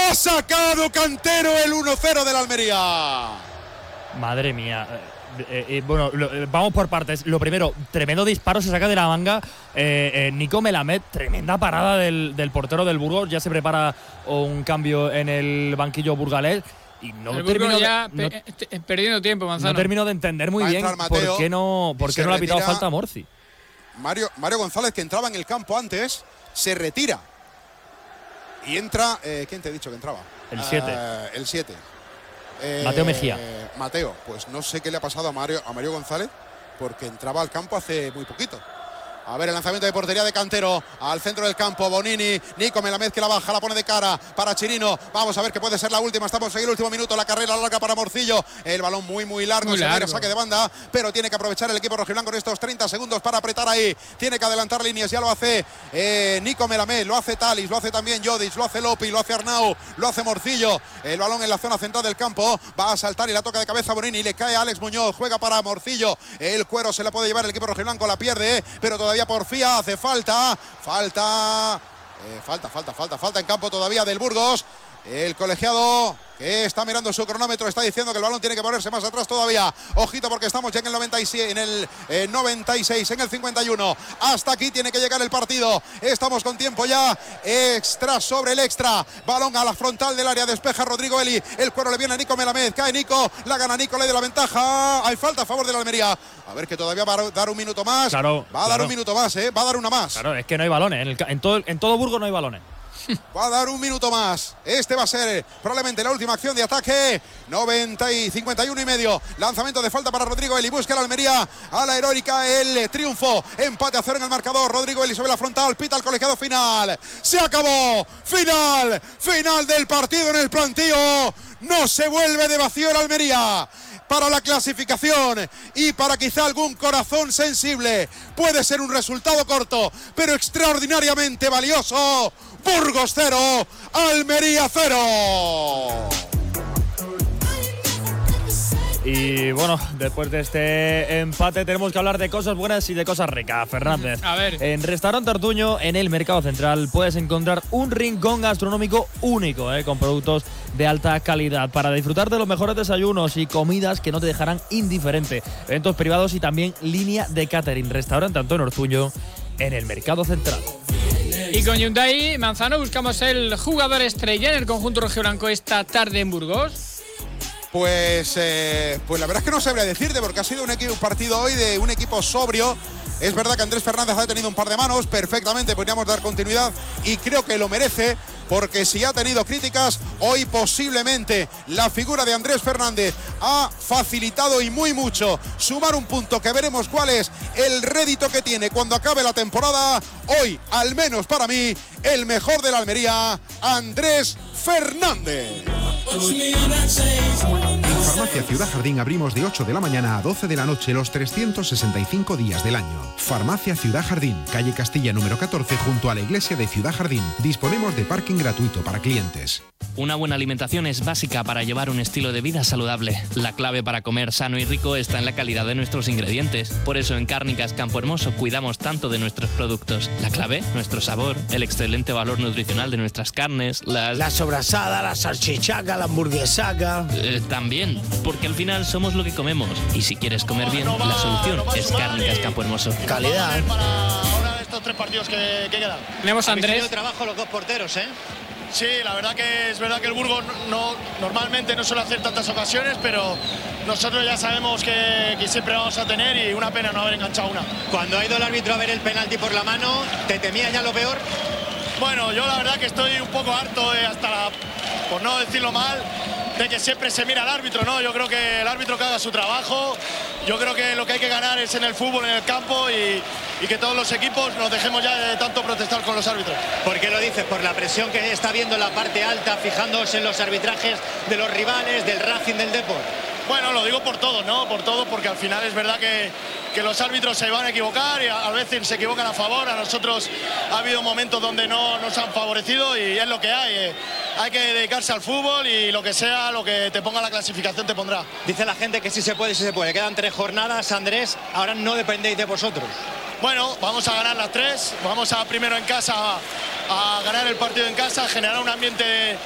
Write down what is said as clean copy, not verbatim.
Ha sacado Cantero el 1-0 del Almería. Madre mía. Bueno, vamos por partes. Lo primero, tremendo disparo se saca de la manga Nico Melamed, tremenda parada del portero del Burgos. Ya se prepara un cambio en el banquillo burgalés. Y no termino perdiendo tiempo, Manzano. No termino de entender muy bien por qué no le ha pitado falta a Morci. Mario González, que entraba en el campo antes, se retira. Y entra… ¿quién te he dicho que entraba? El 7. El 7. Mateo Mejía. Mateo, pues no sé qué le ha pasado a Mario González, porque entraba al campo hace muy poquito. A ver, el lanzamiento de portería de Cantero al centro del campo. Bonini, Nico Melamed que la baja, la pone de cara para Chirino. Vamos a ver que puede ser la última. Estamos en el último minuto. La carrera larga para Morcillo. El balón muy largo. Se viene saque de banda, pero tiene que aprovechar el equipo rojiblanco en estos 30 segundos para apretar ahí. Tiene que adelantar líneas. Ya lo hace Nico Melamed, lo hace Talis, lo hace también Jodic, lo hace Lopi, lo hace Arnau, lo hace Morcillo. El balón en la zona central del campo. Va a saltar y la toca de cabeza Bonini. Le cae a Alex Muñoz. Juega para Morcillo. El cuero se la puede llevar el equipo rojiblanco. La pierde, pero todavía porfía. Hace falta en campo todavía del Burgos. El colegiado que está mirando su cronómetro está diciendo que el balón tiene que ponerse más atrás todavía. Ojito, porque estamos ya en el 96, en el 51. Hasta aquí tiene que llegar el partido. Estamos con tiempo ya extra sobre el extra. Balón a la frontal del área, despeja Rodrigo Eli. El cuero le viene a Nico Melamed. Cae Nico, la gana Nico, le da la ventaja. Hay falta a favor de la Almería. A ver, que todavía va a dar un minuto más. Claro, va a dar un minuto más, va a dar una más. Claro, es que no hay balones. En todo Burgos no hay balones. Va a dar un minuto más. Este va a ser probablemente la última acción de ataque. 90 y 51 y medio. Lanzamiento de falta para Rodrigo Eli. Busca la Almería a la heroica el triunfo. Empate a 0 en el marcador. Rodrigo Eli sobre la frontal. Pita el colegiado final. Se acabó. Final del partido en el plantío. No se vuelve de vacío la Almería. Para la clasificación y para quizá algún corazón sensible. Puede ser un resultado corto, pero extraordinariamente valioso. Burgos 0, Almería 0. Y bueno, después de este empate tenemos que hablar de cosas buenas y de cosas ricas, Fernández. A ver. En Restaurante Ortuño, en el Mercado Central, puedes encontrar un rincón gastronómico único, con productos de alta calidad, para disfrutar de los mejores desayunos y comidas que no te dejarán indiferente. Eventos privados y también línea de catering. Restaurante Antonio Ortuño, en el Mercado Central. Y con Hyundai Manzano buscamos el jugador estrella en el conjunto rojiblanco esta tarde en Burgos. Pues la verdad es que no sabría decirte, porque ha sido un partido hoy de un equipo sobrio. Es verdad que Andrés Fernández ha tenido un par de manos, perfectamente podríamos dar continuidad y creo que lo merece, porque si ha tenido críticas, hoy posiblemente la figura de Andrés Fernández ha facilitado y muy mucho sumar un punto que veremos cuál es el rédito que tiene cuando acabe la temporada. Hoy, al menos para mí, el mejor de la Almería, Andrés Fernández. En Farmacia Ciudad Jardín abrimos de 8 de la mañana a 12 de la noche los 365 días del año. Farmacia Ciudad Jardín, calle Castilla número 14, junto a la iglesia de Ciudad Jardín. Disponemos de parking gratuito para clientes. Una buena alimentación es básica para llevar un estilo de vida saludable. La clave para comer sano y rico está en la calidad de nuestros ingredientes. Por eso en Cárnicas Campo Hermoso cuidamos tanto de nuestros productos. La clave, nuestro sabor, el excelente valor nutricional de nuestras carnes, la sobrasada, la salchichaca, la hamburguesaca… También, porque al final somos lo que comemos. Y si quieres comer bien, la solución es Cárnicas Campo Hermoso. Calidad. Para ahora de estos 3 partidos que quedan. Tenemos a Andrés. Habéis tenido trabajo los dos porteros, ¿eh? Sí, la verdad que es verdad que el Burgos normalmente no suele hacer tantas ocasiones, pero nosotros ya sabemos que siempre vamos a tener, y una pena no haber enganchado una. Cuando ha ido el árbitro a ver el penalti por la mano, ¿te temía ya lo peor? Bueno, yo la verdad que estoy un poco harto, por no decirlo mal, de que siempre se mira al árbitro, ¿no? Yo creo que el árbitro que haga su trabajo. Yo creo que lo que hay que ganar es en el fútbol, en el campo, y que todos los equipos nos dejemos ya de tanto protestar con los árbitros. ¿Por qué lo dices? ¿Por la presión que está viendo en la parte alta, fijándose en los arbitrajes de los rivales, del Racing, del Depor? Bueno, lo digo por todo, ¿no? Por todo, porque al final es verdad que los árbitros se van a equivocar y a veces se equivocan a favor. A nosotros ha habido momentos donde no nos han favorecido y es lo que hay. Hay que dedicarse al fútbol y lo que sea, lo que te ponga la clasificación te pondrá. Dice la gente que sí se puede, sí se puede. Quedan 3 jornadas, Andrés. Ahora no dependéis de vosotros. Bueno, vamos a ganar las 3. Vamos a primero en casa a ganar el partido en casa, generar un ambiente